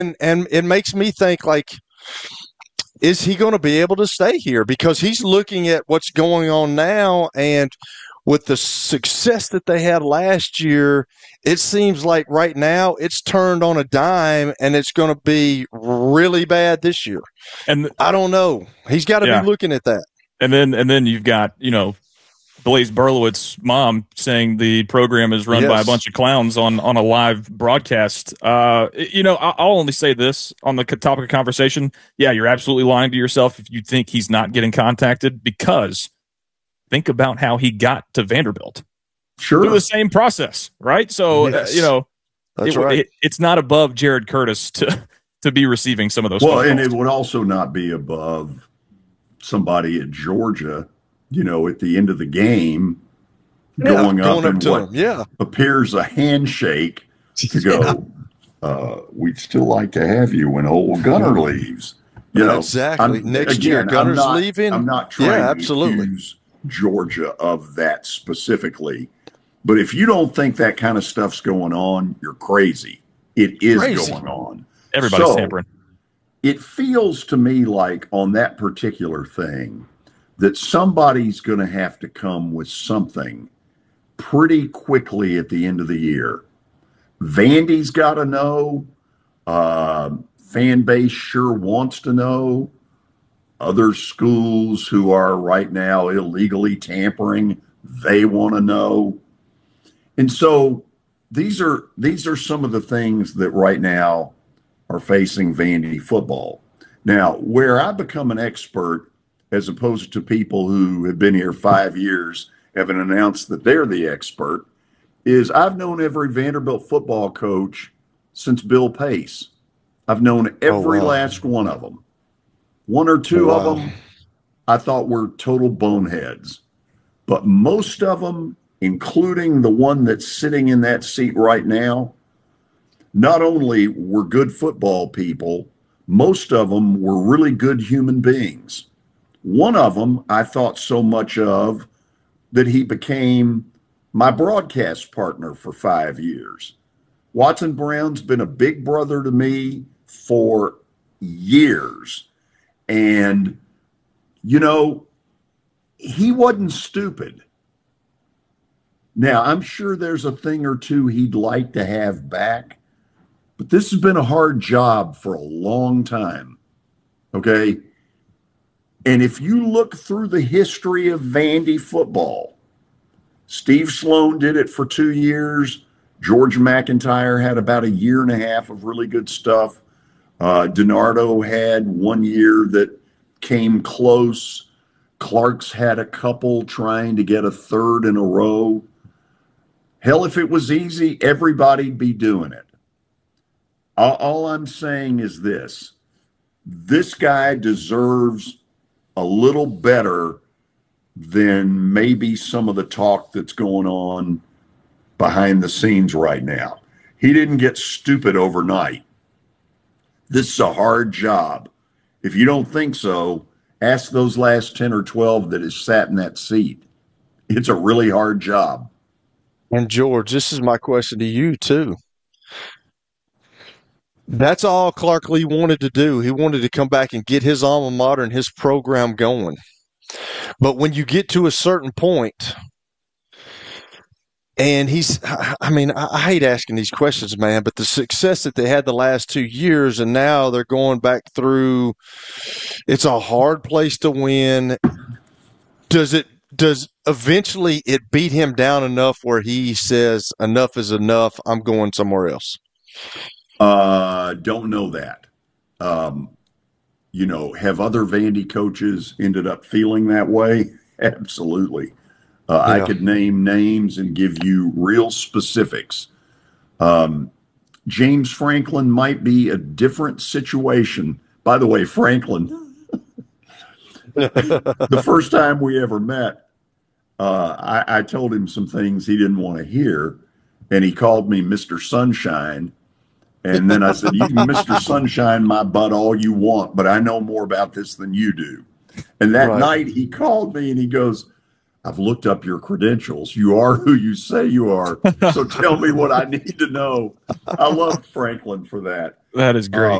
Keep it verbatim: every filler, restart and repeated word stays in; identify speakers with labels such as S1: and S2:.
S1: and and it makes me think, like, is he going to be able to stay here? Because he's looking at what's going on now, and with the success that they had last year, it seems like right now it's turned on a dime, and it's going to be really bad this year.
S2: And
S1: I don't know. He's got to
S2: yeah.
S1: be looking at that.
S2: And then and then you've got, you know, Blaze Berlowitz's mom saying the program is run
S1: Yes.
S2: by a bunch of clowns on, on a live broadcast. Uh, you know, I'll only say this on the topic of conversation. Yeah, you're absolutely lying to yourself if you think he's not getting contacted, because think about how he got to Vanderbilt.
S3: Sure.
S2: Through the same process, right? So,
S1: Yes.
S2: uh, you know,
S1: That's
S2: it,
S1: right.
S2: it, it's not above Jared Curtis to, to be receiving some of those
S3: Well,
S2: phone
S3: and
S2: calls.
S3: it would also not be above somebody at Georgia, you know, at the end of the game, going
S1: Yeah,
S3: up
S1: going up
S3: in
S1: to
S3: what
S1: him. Yeah.
S3: appears a handshake to go, uh, we'd still like to have you when old Gunner leaves. You know,
S1: Exactly.
S3: I'm-
S1: Next year,
S3: again, I'm
S1: Gunner's
S3: not-
S1: leaving.
S3: I'm not trying
S1: Yeah,
S3: to
S1: absolutely.
S3: accuse Georgia of that specifically, but if you don't think that kind of stuff's going on, you're crazy. It is
S1: Crazy.
S3: going on.
S2: Everybody's
S3: So,
S2: tampering.
S3: it feels to me like on that particular thing that somebody's going to have to come with something pretty quickly at the end of the year. Vandy's got to know. Uh, fan base sure wants to know. Other schools who are right now illegally tampering, they want to know. And so these are these are some of the things that right now are facing Vandy football. Now, where I become an expert, as opposed to people who have been here five years, haven't announced that they're the expert, is I've known every Vanderbilt football coach since Bill Pace. I've known every
S1: wow.
S3: last one of them. One or two
S1: Wow.
S3: of them I thought were total boneheads. But most of them, including the one that's sitting in that seat right now, not only were good football people, most of them were really good human beings. One of them I thought so much of that he became my broadcast partner for five years. Watson Brown's been a big brother to me for years. And, you know, he wasn't stupid. Now, I'm sure there's a thing or two he'd like to have back, but this has been a hard job for a long time. Okay? And if you look through the history of Vandy football, Steve Sloan did it for two years. George McIntyre had about a year and a half of really good stuff. Uh, DiNardo had one year that came close. Clark's had a couple trying to get a third in a row. Hell, if it was easy, everybody'd be doing it. All, all I'm saying is this. This guy deserves a little better than maybe some of the talk that's going on behind the scenes right now. He didn't get stupid overnight. This is a hard job. If you don't think so, ask those last ten or twelve that has sat in that seat. It's a really hard job.
S1: And George, this is my question to you too. That's all Clark Lee wanted to do. He wanted to come back and get his alma mater and his program going. But when you get to a certain point, and he's, I mean, I hate asking these questions, man, but the success that they had the last two years, and now they're going back through, it's a hard place to win. Does it, does eventually it beat him down enough where he says, enough is enough, I'm going somewhere else?
S3: Uh, don't know that. Um, you know, have other Vandy coaches ended up feeling that way? Absolutely. Uh,
S1: Yeah.
S3: I could name names and give you real specifics. Um, James Franklin might be a different situation. By the way, Franklin, the first time we ever met, uh, I, I told him some things he didn't want to hear, and he called me Mister Sunshine. And then I said, you can Mister Sunshine my butt all you want, but I know more about this than you do. And that
S1: Right.
S3: night he called me and he goes, I've looked up your credentials. You are who you say you are. So tell me what I need to know. I love Franklin for that.
S2: That is great. Uh,